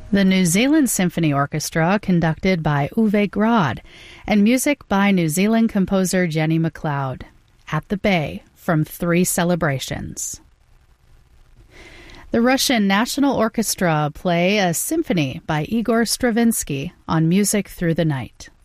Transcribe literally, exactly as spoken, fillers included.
The New Zealand Symphony Orchestra, conducted by Uwe Grad, and music by New Zealand composer Jenny McLeod. At the Bay, from Three Celebrations. The Russian National Orchestra play a symphony by Igor Stravinsky on Music Through the Night.